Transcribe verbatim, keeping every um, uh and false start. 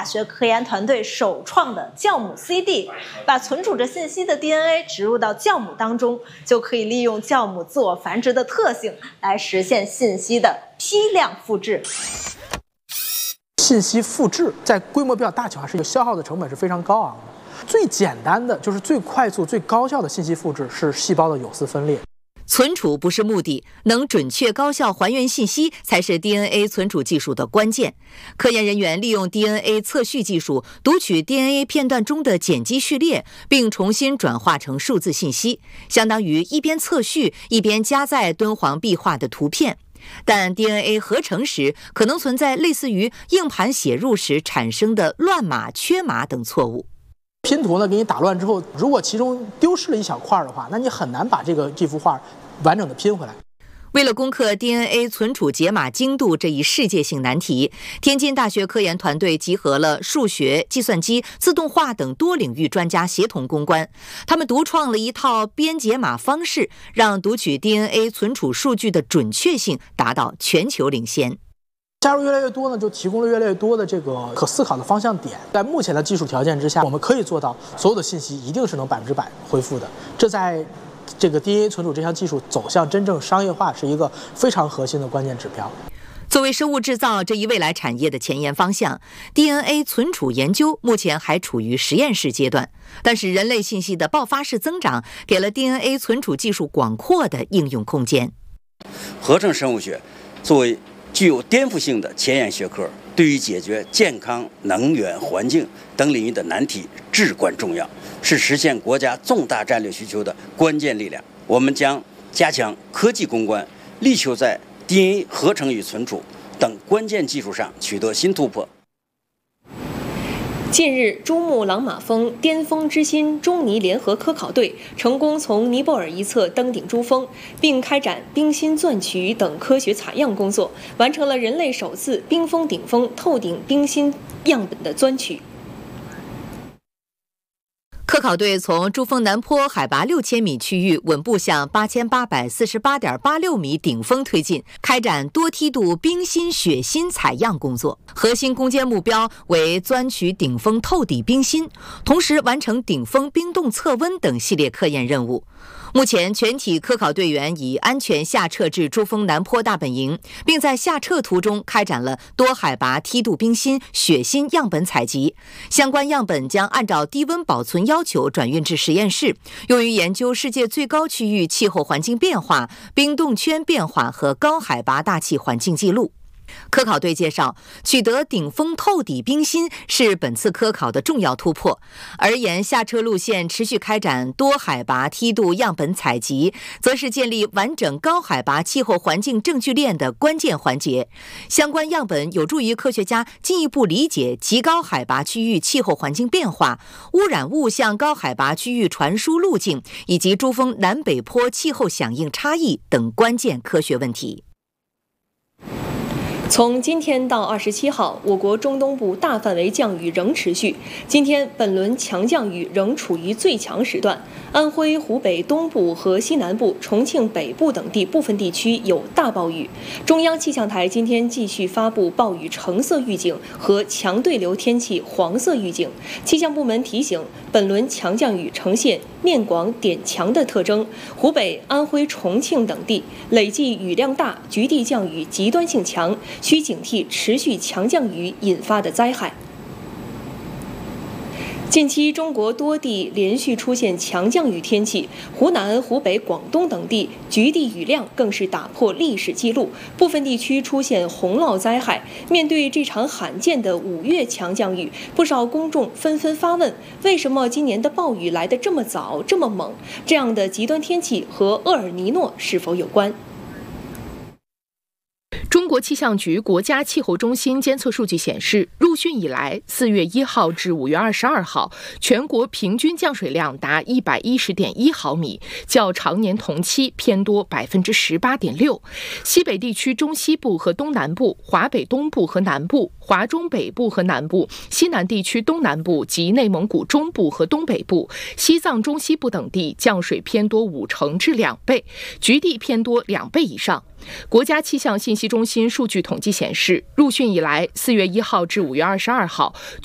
学科研团队首创的酵母 C D， 把存储着信息的 D N A 植入到酵母当中，就可以利用酵母自我繁殖的特性来实现信息的批量复制。 信息复制在规模比较大情况下，是一个消耗的成本是非常高昂的。最简单的就是最快速、最高效的信息复制是细胞的有丝分裂。 存储不是目的，能准确高效还原信息才是 D N A 存储技术的关键。科研人员利用 D N A 测序技术读取 D N A 片段中的碱基序列，并重新转化成数字信息，相当于一边测序一边加载敦煌壁画的图片。但 D N A 合成时可能存在类似于硬盘写入时产生的乱码、缺码等错误。 拼图呢给你打乱之后，如果其中丢失了一小块的话，那你很难把这个这幅画完整的拼回来。 为了攻克 D N A 存储解码精度这一世界性难题，天津大学科研团队集合了数学、计算机、自动化等多领域专家协同攻关。他们独创了一套编解码方式，让读取 D N A 存储数据的准确性达到全球领先。 加入越来越多呢，就提供了越来越多的这个可思考的方向点。在目前的技术条件之下，我们可以做到所有的信息一定是能百分之百恢复的。这在这个 D N A 存储这项技术走向真正商业化是一个非常核心的关键指标。 作为生物制造这一未来产业的前沿方向， D N A 存储研究目前还处于实验室阶段，但是人类信息的爆发式增长给了 D N A 存储技术广阔的应用空间。 合成生物学作为具有颠覆性的前沿学科，对于解决健康、能源、环境等领域的难题至关重要，是实现国家重大战略需求的关键力量。我们将加强科技攻关，力求在 D N A 合成与存储等关键技术上取得新突破。 近日，珠穆朗玛峰巅峰之星中尼联合科考队成功从尼泊尔一侧登顶珠峰，并开展冰芯钻取等科学采样工作，完成了人类首次冰峰顶峰透顶冰芯样本的钻取。 科考队从珠峰南坡海拔六千米区域稳步向八千八百四十八点八六米顶峰推进，开展多梯度冰芯、雪芯采样工作。核心攻坚目标为钻取顶峰透底冰芯，同时完成顶峰冰冻测温等系列科研任务。目前，全体科考队员已安全下撤至珠峰南坡大本营，并在下撤途中开展了多海拔梯度冰芯、雪芯样本采集。相关样本将按照低温保存要求转运至实验室，用于研究世界最高区域气候环境变化、冰冻圈变化和高海拔大气环境记录。科考队介绍，取得顶峰透底冰芯是本次科考的重要突破，而沿下撤路线持续开展多海拔梯度样本采集，则是建立完整高海拔气候环境证据链的关键环节。相关样本有助于科学家进一步理解极高海拔区域气候环境变化、污染物向高海拔区域传输路径以及珠峰南北坡气候响应差异等关键科学问题。 从今天到二十七号，我国中东部大范围降雨仍持续。今天本轮强降雨仍处于最强时段，安徽、湖北东部和西南部、重庆北部等地部分地区有大暴雨。中央气象台今天继续发布暴雨橙色预警和强对流天气黄色预警。气象部门提醒，本轮强降雨呈现面广点强的特征，湖北、安徽、重庆等地累计雨量大，局地降雨极端性强，需警惕持续强降雨引发的灾害。近期，中国多地连续出现强降雨天气，湖南、湖北、广东等地局地雨量更是打破历史记录，部分地区出现洪涝灾害。面对这场罕见的五月强降雨，不少公众纷纷发问：为什么今年的暴雨来得这么早、这么猛？这样的极端天气和厄尔尼诺是否有关？ 中国气象局国家气候中心监测数据显示，入汛以来，四月一号至五月二十二号，全国平均降水量达一百一十点一毫米，较常年同期偏多百分之十八点六。西北地区中西部和东南部、华北东部和南部、华中北部和南部、西南地区东南部及内蒙古中部和东北部、西藏中西部等地降水偏多五成至两倍，局地偏多两倍以上。国家气象信息中心数据统计显示，入汛以来，四月一号至五月二十二号，